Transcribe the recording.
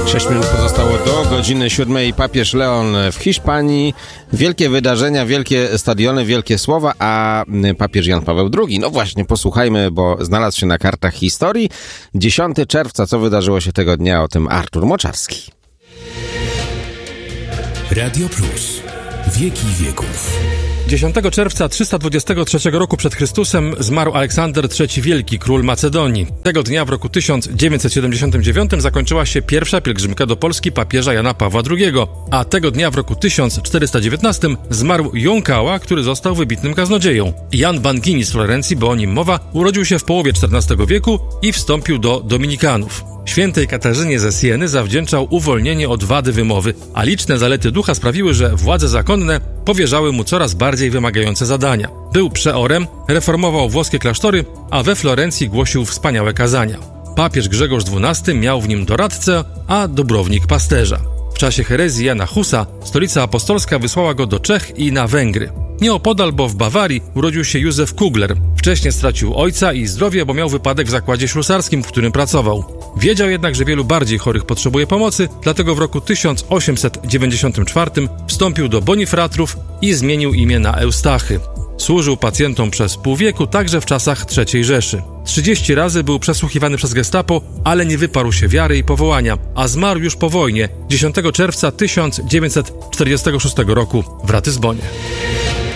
6 minut pozostało do godziny 7. Papież Leon w Hiszpanii. Wielkie wydarzenia, wielkie stadiony, wielkie słowa, a papież Jan Paweł II. No właśnie, posłuchajmy, bo znalazł się na kartach historii. 10 czerwca, co wydarzyło się tego dnia, o tym Artur Moczarski. Radio Plus. Wieki wieków. 10 czerwca 323 roku przed Chrystusem zmarł Aleksander III Wielki, król Macedonii. Tego dnia w roku 1979 zakończyła się pierwsza pielgrzymka do Polski papieża Jana Pawła II, a tego dnia w roku 1419 zmarł Jon Kała, który został wybitnym kaznodzieją. Jan Bangini z Florencji, bo o nim mowa, urodził się w połowie XIV wieku i wstąpił do dominikanów. Świętej Katarzynie ze Sieny zawdzięczał uwolnienie od wady wymowy, a liczne zalety ducha sprawiły, że władze zakonne powierzały mu coraz bardziej wymagające zadania. Był przeorem, reformował włoskie klasztory, a we Florencji głosił wspaniałe kazania. Papież Grzegorz XII miał w nim doradcę, a Dubrownik pasterza. W czasie herezji Jana Husa stolica apostolska wysłała go do Czech i na Węgry. Nieopodal, bo w Bawarii, urodził się Józef Kugler. Wcześniej stracił ojca i zdrowie, bo miał wypadek w zakładzie ślusarskim, w którym pracował. Wiedział jednak, że wielu bardziej chorych potrzebuje pomocy, dlatego w roku 1894 wstąpił do Bonifratrów i zmienił imię na Eustachy. Służył pacjentom przez pół wieku, także w czasach III Rzeszy. 30 razy był przesłuchiwany przez gestapo, ale nie wyparł się wiary i powołania, a zmarł już po wojnie 10 czerwca 1946 roku w Ratyzbonie.